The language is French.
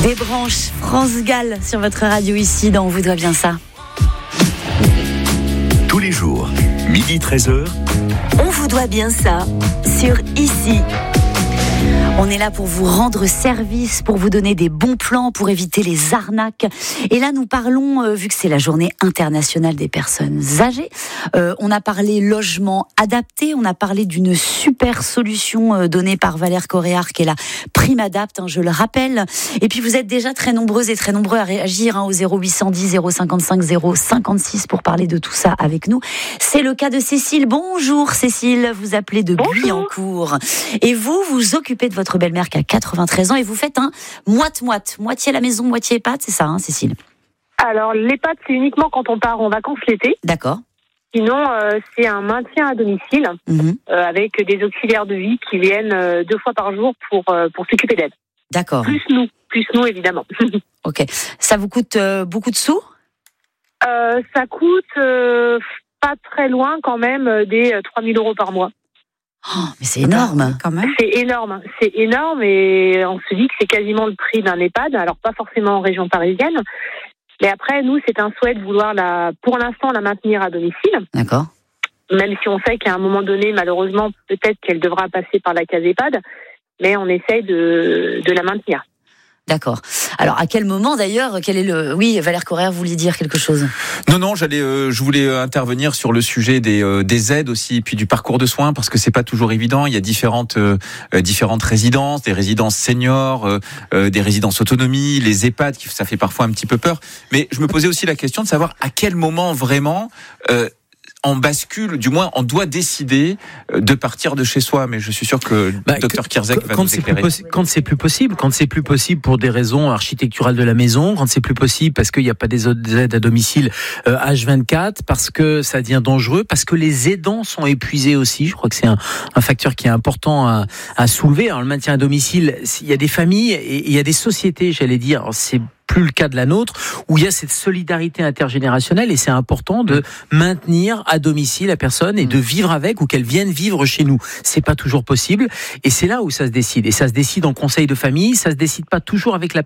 Des branches France Gall sur votre radio ici dans On vous doit bien ça. Tous les jours, midi 13h. On vous doit bien ça sur ici. On est là pour vous rendre service, pour vous donner des bons plans, pour éviter les arnaques. Et là, nous parlons, vu que c'est la journée internationale des personnes âgées, on a parlé logement adapté, on a parlé d'une super solution donnée par Valère Coréard, qui est la Prime Adapt, je le rappelle. Et puis, vous êtes déjà très nombreuses et très nombreux à réagir au 0810 055 056 pour parler de tout ça avec nous. C'est le cas de Cécile. Bonjour Cécile, vous appelez de Guyancourt. Et vous occupez de votre belle-mère qui a 93 ans et vous faites un moite-moite, moitié à la maison, moitié EHPAD, c'est ça, Cécile? Alors, l'EHPAD, c'est uniquement quand on part en vacances l'été. D'accord. Sinon, c'est un maintien à domicile avec des auxiliaires de vie qui viennent 2 fois par jour pour s'occuper d'elle. D'accord. Plus nous évidemment. Ok. Ça vous coûte beaucoup de sous? Ça coûte pas très loin quand même des 3 000 € par mois. Oh, mais c'est énorme, quand même. C'est énorme et on se dit que c'est quasiment le prix d'un EHPAD, alors pas forcément en région parisienne, mais après, nous, c'est un souhait de vouloir, pour l'instant, la maintenir à domicile. D'accord. Même si on sait qu'à un moment donné, malheureusement, peut-être qu'elle devra passer par la case EHPAD, mais on essaye de la maintenir. D'accord. Alors, à quel moment, d'ailleurs, Oui, Valère Coréard, vous vouliez dire quelque chose? Non, je voulais intervenir sur le sujet des aides aussi, puis du parcours de soins, parce que c'est pas toujours évident. Il y a différentes résidences, des résidences seniors, des résidences autonomie, les EHPAD, ça fait parfois un petit peu peur. Mais je me posais aussi la question de savoir à quel moment vraiment on bascule, du moins on doit décider de partir de chez soi, mais je suis sûr que Dr Kierzek va nous éclairer. Quand c'est plus possible pour des raisons architecturales de la maison, quand c'est plus possible parce qu'il n'y a pas des aides à domicile H24, parce que ça devient dangereux, parce que les aidants sont épuisés aussi, je crois que c'est un facteur qui est important à soulever. Alors, le maintien à domicile, il y a des familles et il y a des sociétés, j'allais dire, alors, c'est plus le cas de la nôtre, où il y a cette solidarité intergénérationnelle et c'est important de maintenir à domicile la personne et de vivre avec ou qu'elle vienne vivre chez nous. C'est pas toujours possible et c'est là où ça se décide. Et ça se décide en conseil de famille, ça se décide pas toujours avec la